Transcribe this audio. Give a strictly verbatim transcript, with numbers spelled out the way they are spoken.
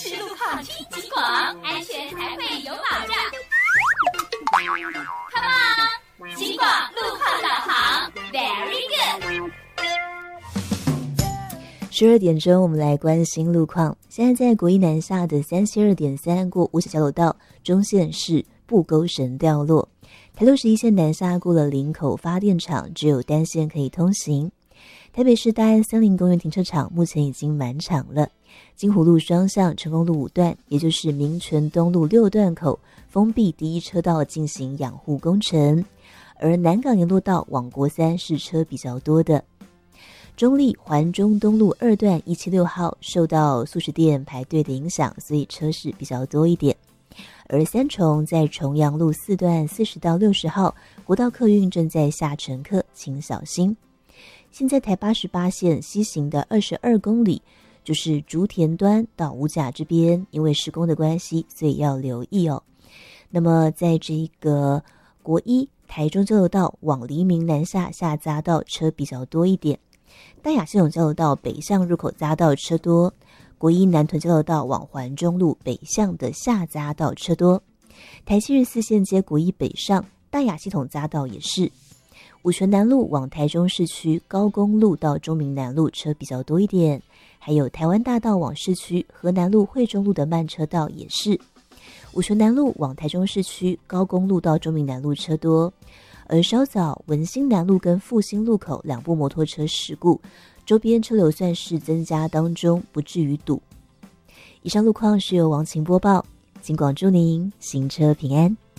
实路况听警广，安全才会有保障。Come on， 警广路况导航 ，Very good。 十二点钟，我们来关心路况。现在在国一南下的三七二点三过五甲交流道中线是布沟绳掉落，台六十一线南下过了林口发电厂，只有单线可以通行。台北市大安森林公园停车场目前已经满场了，金湖路双向成功路五段，也就是民权东路六段口封闭第一车道进行养护工程，而南港沿路道往国三是车比较多的。中立环中东路二段一七六号受到素食店排队的影响，所以车是比较多一点。而三重在重阳路四段四十到六十号国道客运正在下乘客，请小心。现在台八十八线西行的二十二公里，就是竹田端到五甲这边，因为施工的关系，所以要留意哦。那么在这个国一台中交流道往黎明南下下匝道车比较多一点，淡雅系统交流道北向入口匝道车多，国一南屯交流道往环中路北向的下匝道车多，台七十四线接国一北上淡雅系统匝道也是。五权南路往台中市区高公路到中明南路车比较多一点，还有台湾大道往市区河南路惠中路的慢车道也是。五权南路往台中市区高公路到中明南路车多，而稍早文心南路跟复兴路口两部摩托车事故，周边车流算是增加当中，不至于堵。以上路况是由王晴播报，警广祝您行车平安。